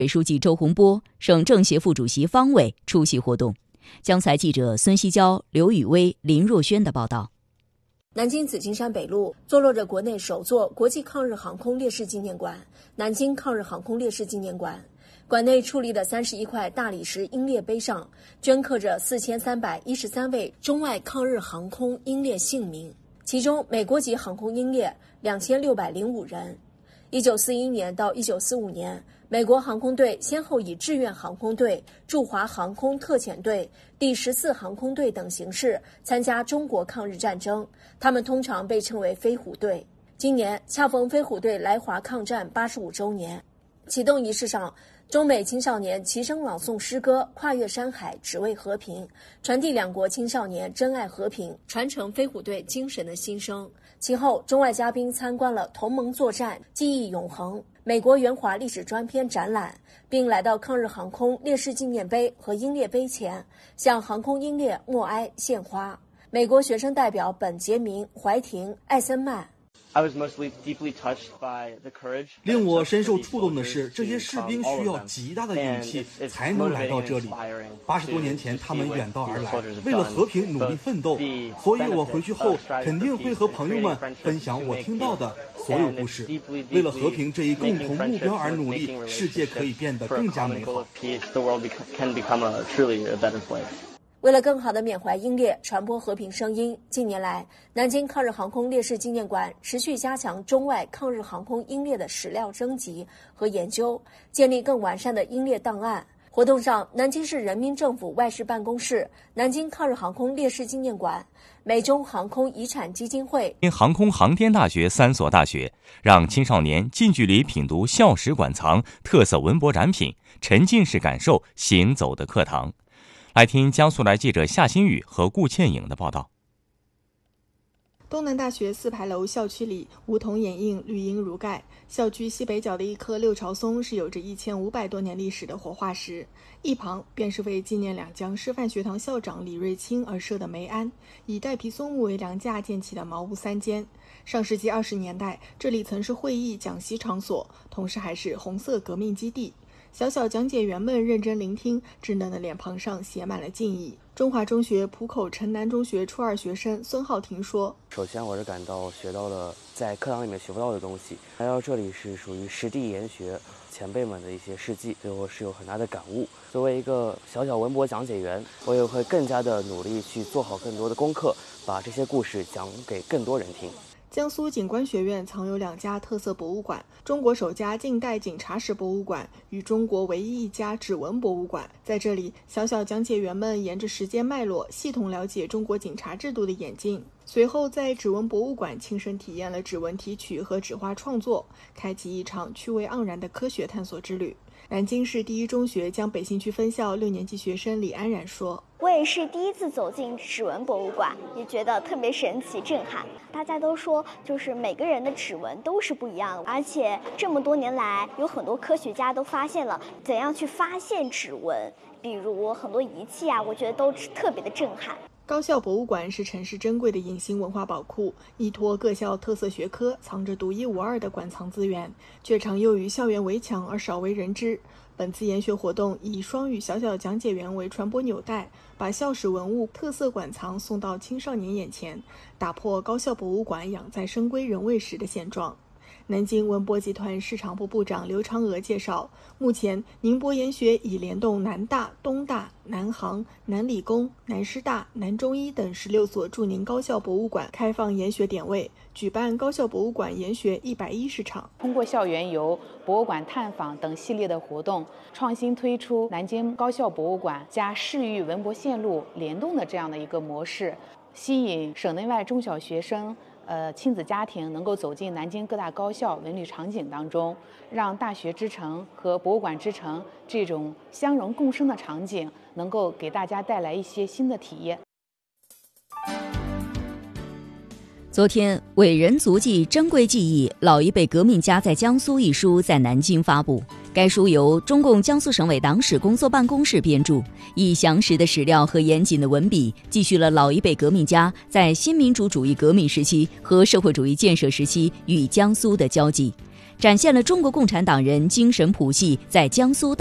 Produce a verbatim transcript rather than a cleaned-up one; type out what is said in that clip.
委书记周洪波、省政协副主席方伟出席活动。江财记者孙希娇、刘雨薇、林若轩的报道。 南京紫金山北路坐落着国内首座国际抗日航空烈士纪念馆——南京抗日航空烈士纪念馆。馆内矗立的三十一块大理石英烈碑上，镌刻着四千三百一十三位中外抗日航空英烈姓名，其中美国籍航空英烈两千六百零五人。一九四一年到一九四五年，美国航空队先后以志愿航空队、驻华航空特遣队、第十四航空队等形式参加中国抗日战争，他们通常被称为飞虎队。今年恰逢飞虎队来华抗战八十五周年，启动仪式上，中美青少年齐声朗诵诗歌《跨越山海，只为和平》，传递两国青少年珍爱和平、传承飞虎队精神的心声。其后，中外嘉宾参观了同盟作战、记忆永恒、美国援华历史专篇展览，并来到抗日航空烈士纪念碑和英烈碑前，向航空英烈默哀献花。美国学生代表本杰明·怀廷·艾森曼。 令我深受触动的是，这些士兵需要极大的勇气才能来到这里。八十多年前，他们远道而来，为了和平努力奋斗。所以我回去后肯定会和朋友们分享我听到的所有故事。为了和平这一共同目标而努力，世界可以变得更加美好。 为了更好地缅怀英烈，传播和平声音，近年来，南京抗日航空烈士纪念馆持续加强中外抗日航空英烈的史料征集和研究，建立更完善的英烈档案。活动上，南京市人民政府外事办公室、南京抗日航空烈士纪念馆、美中航空遗产基金会、 航空航天大学三所大学，让青少年近距离品读校史馆藏特色文博展品，沉浸式感受行走的课堂。来听江苏来记者夏新宇和顾倩颖的报道。 东南大学四牌楼校区里，梧桐掩映，绿荫如盖。校区西北角的一棵六朝松是有着一千五百多年历史的活化石，一旁便是为纪念两江师范学堂校长李瑞清而设的梅庵，以带皮松木为梁架建起的茅屋三间。上世纪二十年代，这里曾是会议讲习场所，同时还是红色革命基地。小小讲解员们认真聆听，稚嫩的脸庞上写满了敬意。中华中学浦口城南中学初二学生孙浩庭说：“ 首先，我是感到学到了在课堂里面学不到的东西，来到这里是属于实地研学前辈们的一些事迹，对我是有很大的感悟。作为一个小小文博讲解员，我也会更加的努力去做好更多的功课，把这些故事讲给更多人听。” 江苏警官学院藏有两家特色博物馆，中国首家近代警察史博物馆与中国唯一一家指纹博物馆。在这里，小小讲解员们沿着时间脉络，系统了解中国警察制度的演进。随后在指纹博物馆亲身体验了指纹提取和纸画创作，开启一场趣味盎然的科学探索之旅。南京市第一中学江北新区分校六年级学生李安然说：“ 我也是第一次走进指纹博物馆，也觉得特别神奇震撼。大家都说，就是每个人的指纹都是不一样的，而且这么多年来，有很多科学家都发现了怎样去发现指纹，比如很多仪器啊，我觉得都特别的震撼。” 高校博物馆是城市珍贵的隐形文化宝库，依托各校特色学科，藏着独一无二的馆藏资源，却常囿于校园围墙而少为人知。本次研学活动以双语小小讲解员为传播纽带，把校史文物特色馆藏送到青少年眼前，打破高校博物馆养在深闺人未识的现状。南京文博集团市场部部长刘长娥介绍，目前宁博研学已联动南大、东大、南航、南理工、南师大、南中医等十六所驻宁高校博物馆开放研学点位，举办高校博物馆研学一百一十场。 通过校园游、博物馆探访等系列的活动，创新推出南京高校博物馆加市域文博线路联动的这样的一个模式，吸引省内外中小学生呃，亲子家庭能够走进南京各大高校文旅场景当中，让大学之城和博物馆之城这种相融共生的场景，能够给大家带来一些新的体验。 昨天，《伟人足迹：珍贵记忆——老一辈革命家在江苏》一书在南京发布。该书由中共江苏省委党史工作办公室编著，以详实的史料和严谨的文笔，记叙了老一辈革命家在新民主主义革命时期和社会主义建设时期与江苏的交集。 展现了中国共产党人精神谱系在江苏